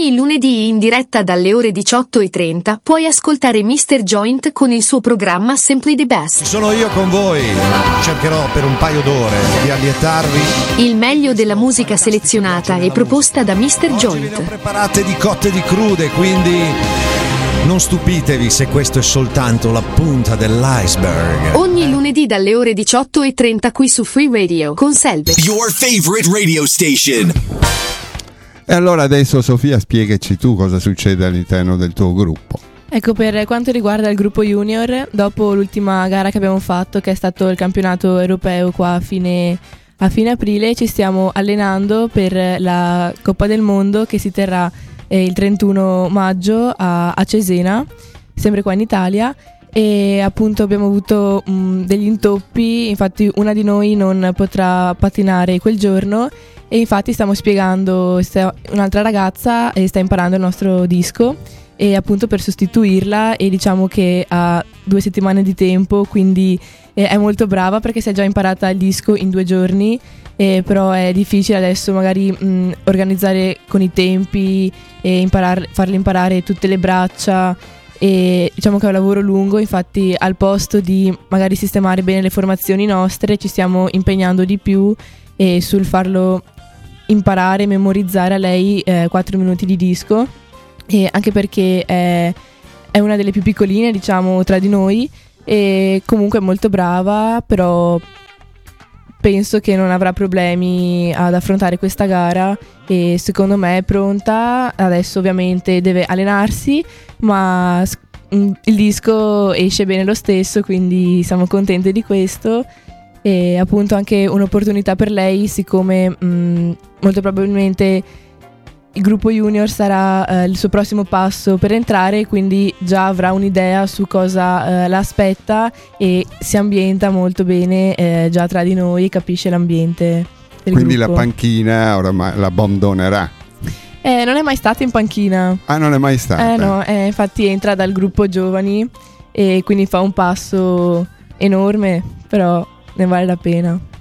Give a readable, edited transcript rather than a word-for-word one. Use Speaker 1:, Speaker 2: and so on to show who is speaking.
Speaker 1: Ogni lunedì in diretta dalle ore 18:30 puoi ascoltare Mr. Joint con il suo programma Simply the Best.
Speaker 2: Sono io con voi, cercherò per un paio d'ore di allietarvi.
Speaker 1: Il meglio della musica selezionata e proposta da Mr.
Speaker 2: Oggi
Speaker 1: Joint.
Speaker 2: le ho preparate di cotte e di crude, quindi non stupitevi se questo è soltanto la punta dell'iceberg.
Speaker 1: Ogni lunedì dalle ore 18:30 qui su Free Radio con Selve.
Speaker 3: Your favorite radio station.
Speaker 4: E allora adesso Sofia spiegaci tu cosa succede all'interno del tuo gruppo.
Speaker 5: Ecco, per quanto riguarda il gruppo junior, dopo l'ultima gara che abbiamo fatto, che è stato il campionato europeo qua a fine aprile, ci stiamo allenando per la Coppa del Mondo che si terrà il 31 maggio a Cesena, sempre qua in Italia. E appunto abbiamo avuto degli intoppi, infatti una di noi non potrà pattinare quel giorno e infatti stiamo spiegando, un'altra ragazza sta imparando il nostro disco e appunto per sostituirla, e diciamo che ha 2 settimane di tempo, quindi è molto brava perché si è già imparata il disco in 2 giorni, però è difficile adesso magari organizzare con i tempi e farle imparare tutte le braccia, e diciamo che è un lavoro lungo. Infatti al posto di magari sistemare bene le formazioni nostre ci stiamo impegnando di più sul farlo imparare, memorizzare a lei 4 minuti di disco, e anche perché è una delle più piccoline diciamo tra di noi e comunque è molto brava, però penso che non avrà problemi ad affrontare questa gara e secondo me è pronta. Adesso ovviamente deve allenarsi, ma il disco esce bene lo stesso, quindi siamo contenti di questo. E appunto anche un'opportunità per lei, siccome molto probabilmente il gruppo junior sarà il suo prossimo passo per entrare, quindi già avrà un'idea su cosa l'aspetta e si ambienta molto bene già tra di noi, capisce l'ambiente del
Speaker 4: Quindi
Speaker 5: gruppo.
Speaker 4: la panchina oramai la abbandonerà.
Speaker 5: Non è mai stata in panchina.
Speaker 4: Ah, non è mai stata?
Speaker 5: No, infatti entra dal gruppo giovani e quindi fa un passo enorme, però ne vale la pena.